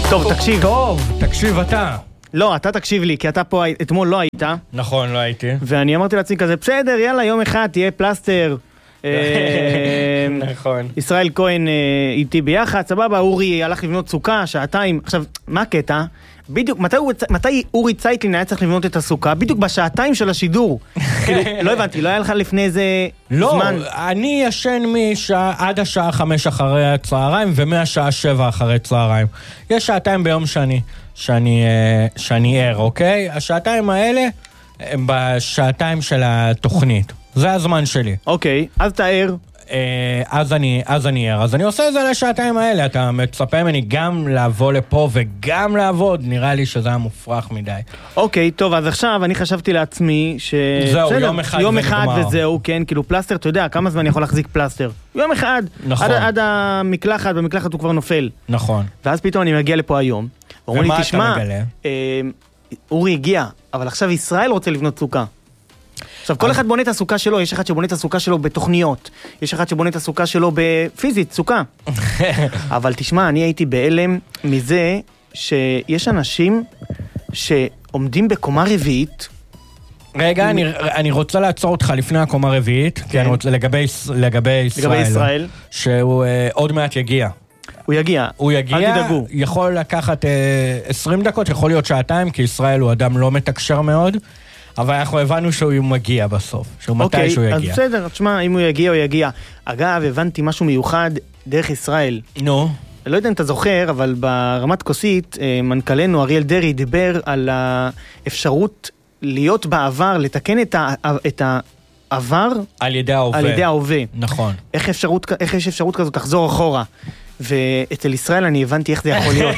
טוב, תקשיב. טוב, תקשיב אתה. לא, אתה תקשיב לי, כי אתה פה אתמול לא היית. נכון, לא הייתי. ואני אמרתי לעצמי כזה, בסדר, יאללה, יום אחד תהיה פלסטר. נכון. ישראל כהן איתי ביחד, סבבה, אורי הלך לבנות סוכה, שעתיים. עכשיו, מה הקטע? בדיוק, מתי אורי צייטלין היה צריך לבנות את הסוכה? בדיוק בשעתיים של השידור. כאילו, לא הבנתי, לא היה לך לפני איזה זמן? לא, אני ישן עד השעה 5 אחרי הצהריים, ומהשעה 7 אחרי צהריים. יש שעתיים ביום שאני ער, אוקיי? השעתיים האלה הם בשעתיים של התוכנית. זה הזמן שלי. אוקיי, אז תאר. אז אני ער. אז אני עושה את זה לשעתיים האלה. אתה מצפה ממני גם לבוא לפה וגם לעבוד. נראה לי שזה היה מופרך מדי. אוקיי, טוב, אז עכשיו אני חשבתי לעצמי ש... זהו, יום אחד וזהו, כן, כאילו פלסטר, אתה יודע, כמה זמן אני יכול להחזיק פלסטר? יום אחד. נכון. עד המקלחת, במקלחת הוא כבר נופל. נכון. ואז פתאום אני מגיע לפה היום. ומה אתה מגלה? אורי הגיע, אבל עכשיו ישראל רוצה לבנות סוכה. עכשיו, כל אחד בונה את הסוכה שלו, יש אחד שבונה את הסוכה שלו בתוכניות, יש אחד שבונה את הסוכה שלו בפיזית, סוכה. אבל תשמע, אני הייתי בהלם מזה שיש אנשים שעומדים בקומה רביעית. רגע, אני רוצה לעצור אותך לפני הקומה רביעית, כי אני רוצה לגבי ישראל, שהוא עוד מעט יגיע. הוא יגיע, אל תדאגו. יכול לקחת 20 דקות, יכול להיות שעתיים, כי ישראל הוא אדם לא מתקשר מאוד, אבל אנחנו הבנו שהוא מגיע בסוף, שהוא מתי שהוא יגיע. אז בסדר, תשמע, אם הוא יגיע, הוא יגיע. אגב, הבנתי משהו מיוחד דרך ישראל. נו. לא יודע אם אתה זוכר, אבל ברמת כוסית, מנכ"לנו אריאל דרי דיבר על האפשרות להיות בעבר, לתקן את העבר על ידי ההווה. נכון. איך יש אפשרות כזאת לחזור אחורה? ואצל ישראל אני הבנתי איך זה יכול להיות.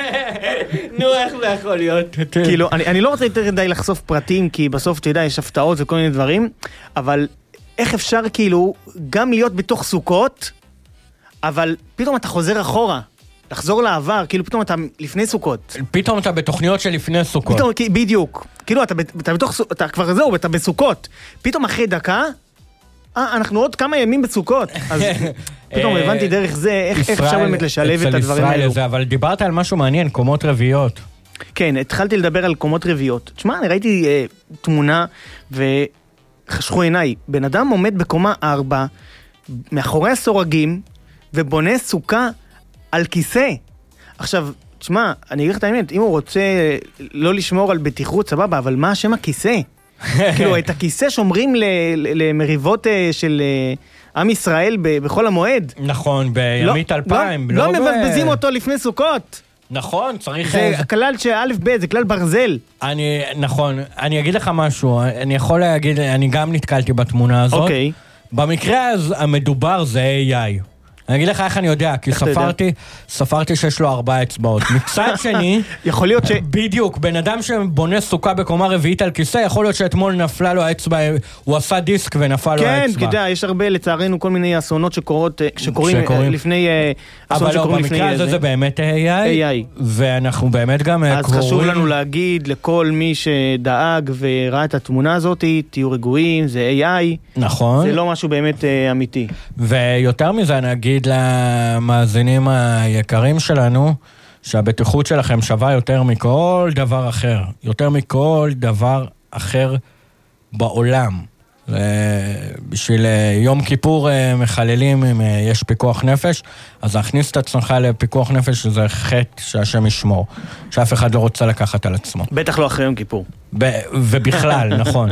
נו, איך זה יכול להיות? כאילו, אני לא רוצה יותר די לחשוף פרטים, כי בסוף, אתה יודע, יש הפתעות וכל מיני דברים, אבל איך אפשר כאילו גם להיות בתוך סוכות, אבל פתאום אתה חוזר אחורה, לחזור לעבר, כאילו פתאום אתה לפני סוכות. פתאום אתה בתוכניות של לפני סוכות. פתאום, בדיוק. כאילו, אתה כבר זהו, אתה בסוכות. פתאום אחרי דקה, אנחנו עוד כמה ימים בסוכות. אז פתאום הבנתי דרך זה, איך אפשר באמת לשלב את הדברים האלו. אבל דיברת על משהו מעניין, קומות רביעיות. כן, התחלתי לדבר על קומות רביעיות. תשמע, אני ראיתי תמונה וחשכו עיניי. בן אדם עומד בקומה 4, מאחורי הסורגים, ובונה סוכה על כיסא. עכשיו, תשמע, אני אגיד לך את האמת, אם הוא רוצה לא לשמור על בטיחות, סבבה, אבל מה השם הכיסא? כאילו, את הכיסא שומרים למריבות של עם ישראל בכל המועד. נכון, בימית 2000. לא מבזבזים אותו לפני סוכות. נכון, צריך... זה כלל שא' ב', זה כלל ברזל. נכון, אני אגיד לך משהו, אני יכול להגיד, אני גם נתקלתי בתמונה הזאת. אוקיי. במקרה המדובר זה AI. אני אגיד לך איך אני יודע, כי ספרתי שיש לו 4 אצבעות. מצד שני, יכול להיות בדיוק, בן אדם שבונה סוכה בקומה רביעית על כיסא, יכול להיות שאתמול נפלה לו האצבע, הוא עשה דיסק ונפל לו האצבע. כן, כדאי, יש הרבה לצערנו כל מיני אסונות שקורים לפני... אבל לא, במקרה הזה זה באמת AI, ואנחנו באמת גם אז חשוב לנו להגיד לכל מי שדאג וראה את התמונה הזאת, תהיו רגועים, זה AI. נכון. זה לא משהו באמת אמיתי. ויותר מזה נגיד למאזינים היקרים שלנו, שהבטיחות שלכם שווה יותר מכל דבר אחר. יותר מכל דבר אחר בעולם. בשביל יום כיפור מחללים אם יש פיקוח נפש, אז להכניס את עצמך לפיקוח נפש זה חטא שהשם ישמור, שאף אחד לא רוצה לקחת על עצמו. בטח לא אחרי יום כיפור. ובכלל, נכון.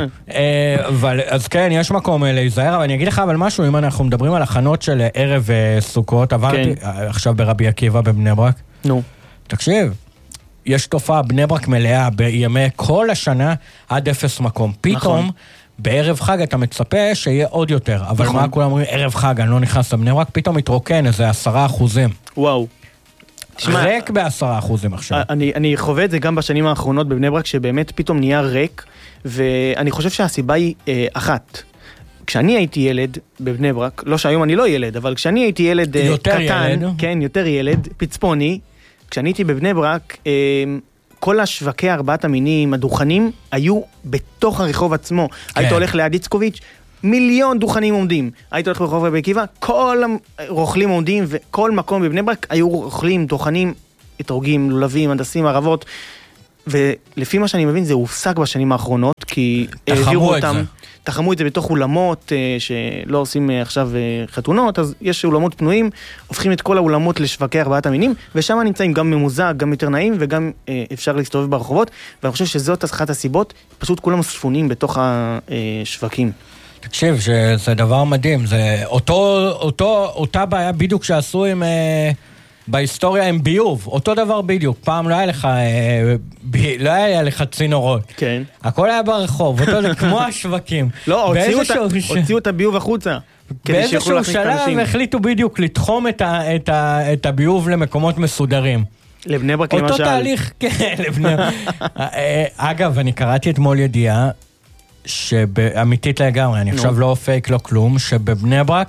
אז כן, יש מקום להיזהר, אבל אני אגיד לך אבל משהו, אם אנחנו מדברים על הכנות של ערב סוכות, עברתי עכשיו ברבי עקיבא בבני ברק. נו. תקשיב, יש תופעה בני ברק מלאה בימי כל השנה עד 0 מקום. פתאום בערב חג אתה מצפה שיהיה עוד יותר, אבל מה כולם אומרים, ערב חג, אני לא נכנס לבני ברק, פתאום מתרוקן איזה 10%. וואו. ריק ב10% עכשיו. אני חווה את זה גם בשנים האחרונות בבני ברק, שבאמת פתאום נהיה ריק, ואני חושב שהסיבה היא אחת. כשאני הייתי ילד בבני ברק, לא שהיום אני לא ילד, אבל כשאני הייתי ילד קטן, כן, יותר ילד, פצפוני, כשאני הייתי בבני ברק, כל השווקי 4 המינים, הדוכנים, היו בתוך הרחוב עצמו. היית הולך ליד איצקוביץ', מיליון דוכנים עומדים. היית הולך ברחוב רבי עקיבא, כל הרוכלים עומדים, וכל מקום בבני ברק היו רוכלים, דוכנים אתרוגים, לולבים, הנדסים, ערבות, ולפי מה שאני מבין זה הופסק בשנים האחרונות, כי העבירו אותם, תחמו את זה בתוך אולמות שלא עושים עכשיו חתונות, אז יש אולמות פנויים, הופכים את כל האולמות לשווקי ארבעת המינים, ושם נמצאים גם ממוזג, גם יותר נעים, וגם אפשר להסתובב ברחובות, ואני חושב שזאת אחת הסיבות, פשוט כולם ספונים בתוך השווקים. תקשיב, שזה דבר מדהים, זה אותה בעיה בדיוק שעשו עם... בהיסטוריה עם ביוב, אותו דבר בדיוק, פעם לא היה לך צינורות. כן. הכל היה ברחוב, אותו זה כמו השווקים. לא, הוציאו את הביוב החוצה. באיזשהו שלב החליטו בדיוק לתחום את הביוב למקומות מסודרים. לבני ברק למשל. אותו תהליך, כן, לבני ברק. אגב, אני קראתי אתמול ידיעה, אמיתית לגמרי, אני עכשיו לא פייק, לא כלום, שבבני ברק,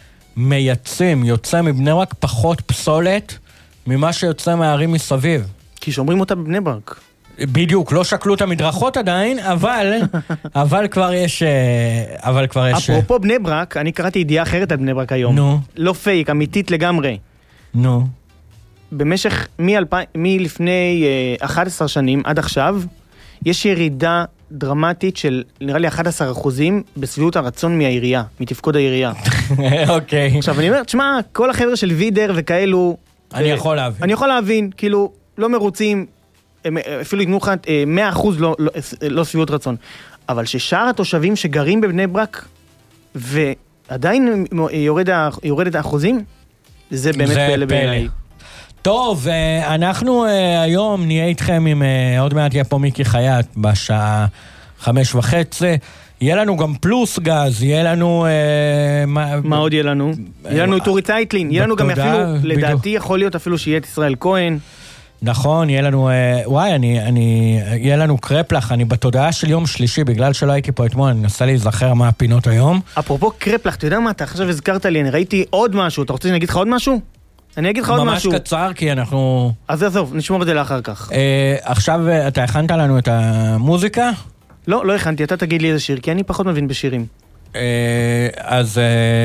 יוצא מבני ברק פחות פסולת ממה שיוצא מהערים מסביב. כי שומרים אותה בבני ברק. בדיוק, לא שקלו את המדרכות עדיין, אבל כבר יש... אפרופו בני ברק, אני קראתי ידיעה אחרת על בני ברק היום. נו. לא פייק, אמיתית לגמרי. נו. במשך, מלפני 11 שנים עד עכשיו, יש ירידה דרמטית של נראה לי 11% בסביבות הרצון מהעירייה, מתפקוד העירייה. אוקיי. עכשיו אני אומר, תשמע, כל החבר'ה של וידר וכאלו... אני יכול להבין, כאילו, לא מרוצים, אפילו יתנו לך 100% לא סביבות רצון. אבל ששאר התושבים שגרים בבני ברק, ועדיין יורד האחוזים, זה באמת פלא בעיניי. טוב, אנחנו היום נהיה איתכם עם, עוד מעט יהיה פה מיקי חייט בשעה 5:30, יהיה לנו גם פלוס גז, יהיה לנו... מה עוד יהיה לנו? יהיה לנו טורי צייטלין, יהיה לנו גם אפילו, לדעתי יכול להיות אפילו שיהיה את ישראל כהן. נכון, יהיה לנו, יהיה לנו קרפלח, אני בתודעה של יום שלישי, בגלל שלא הייתי פה אתמול, אני מנסה להיזכר מה הפינות היום. אפרופו קרפלח, אתה יודע מה, אתה עכשיו הזכרת לי, אני ראיתי עוד משהו, אתה רוצה שאני אגיד לך עוד משהו? אני אגיד לך עוד משהו. ממש קצר, כי אנחנו... אז עזוב, נשמור את זה לאחר כך. עכשיו, אתה הכנת לנו את המוזיקה? לא הכנתי, אתה תגיד לי איזה שיר, כי אני פחות מבין בשירים. אז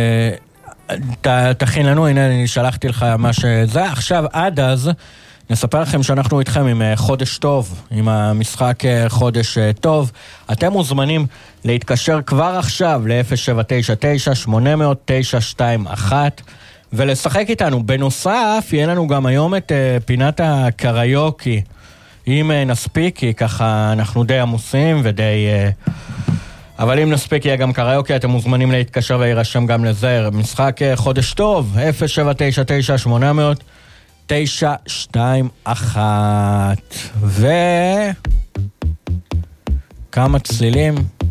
תכין לנו, הנה אני שלחתי לך מה שזה. עכשיו, עד אז, נספר לכם שאנחנו איתכם עם חודש טוב, עם המשחק חודש טוב. אתם מוזמנים להתקשר כבר עכשיו ל-0799-800-921 ולשחק איתנו. בנוסף, יהיה לנו גם היום את פינת הקריוקי. אם נספיק, כי ככה אנחנו די עמוסים ודי... אבל אם נספיק יהיה גם קריוקי, אתם מוזמנים להתקשר וירשם גם לזה. משחק חודש טוב, 0799-800-921 וכמה צלילים